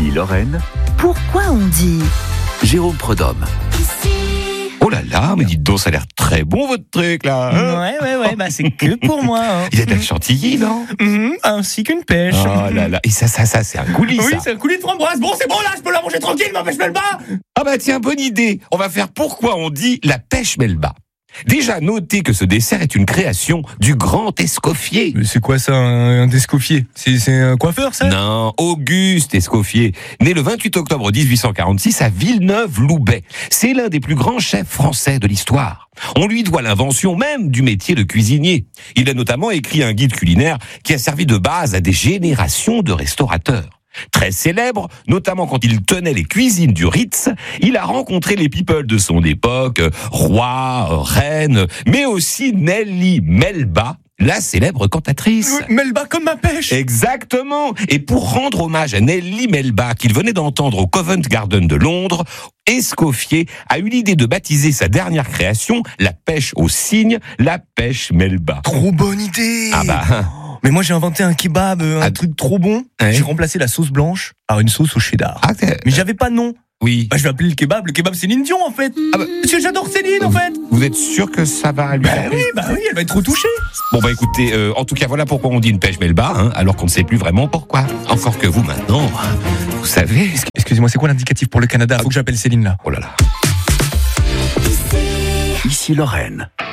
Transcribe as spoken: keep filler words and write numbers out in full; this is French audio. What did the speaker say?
Ici Lorraine, Pourquoi on dit Jérôme Prudhomme. Oh là là, mais dites donc, ça a l'air très bon votre truc là. Hein, Ouais, ouais, ouais, bah c'est que pour moi. Hein. il y a de la chantilly, non? Mhm, ainsi qu'une pêche. Oh là là, et ça, ça, ça, c'est un coulis, Oui, ça. c'est un coulis de framboise. Bon, c'est bon là, je peux la manger tranquille, ma pêche Melba. Ah bah tiens, bonne idée. On va faire pourquoi on dit la pêche Melba. Déjà, notez que ce dessert est une création du grand Escoffier. Mais c'est quoi ça, un, un Escoffier? C'est, c'est un coiffeur, ça? Non, Auguste Escoffier, né le vingt-huit octobre dix-huit cent quarante-six à Villeneuve-Loubet. C'est l'un des plus grands chefs français de l'histoire. On lui doit l'invention même du métier de cuisinier. Il a notamment écrit un guide culinaire qui a servi de base à des générations de restaurateurs. Très célèbre, notamment quand il tenait les cuisines du Ritz, il a rencontré les people de son époque, rois, reines, mais aussi Nelly Melba, la célèbre cantatrice. Euh, Melba comme ma pêche. Exactement. Et pour rendre hommage à Nelly Melba, qu'il venait d'entendre au Covent Garden de Londres, Escoffier a eu l'idée de baptiser sa dernière création, la pêche au cygne, la pêche Melba. Trop bonne idée. Ah bah... Mais moi j'ai inventé un kebab, un Ah. truc trop bon. Ouais. J'ai remplacé la sauce blanche par une sauce au cheddar. Ah, t'es- Mais j'avais pas de nom. oui. Bah je vais appeler le kebab. Le kebab Céline Dion en fait. Ah bah- Parce que j'adore Céline en fait. Vous êtes sûr que ça va lui Bah faire oui, bah oui, elle va être trop touchée. Bon bah écoutez, euh, en tout cas voilà pourquoi on dit une pêche Melba, hein, alors qu'on ne sait plus vraiment pourquoi. Encore que vous maintenant, vous savez... Excusez-moi, c'est quoi l'indicatif pour le Canada? Faut que j'appelle Céline là. Oh là là. Ici Lorraine.